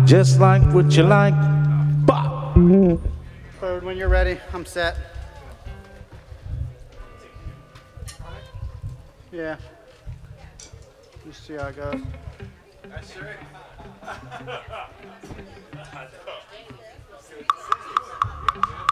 just like what you like. Bop. Forward when you're ready. I'm set. Yeah. Let's see how it goes. That's right.